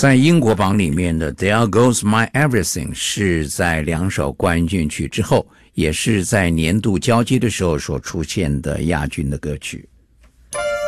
在英国榜里面的 There Goes My Everything 是在2首冠军曲之后，也是在年度交接的时候所出现的亚军的歌曲。